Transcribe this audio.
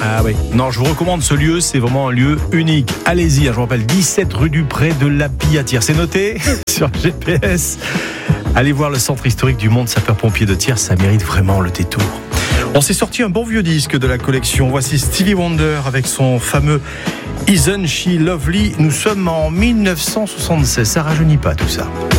Ah oui. Non, je vous recommande ce lieu, c'est vraiment un lieu unique. Allez-y, je vous rappelle, 17 rue du Pré de la Pillatière. C'est noté sur GPS. Allez voir le centre historique du monde sapeur-pompier de Thiers, ça mérite vraiment le détour. On s'est sorti un bon vieux disque de la collection. Voici Stevie Wonder avec son fameux Isn't She Lovely. Nous sommes en 1976, ça rajeunit pas tout ça.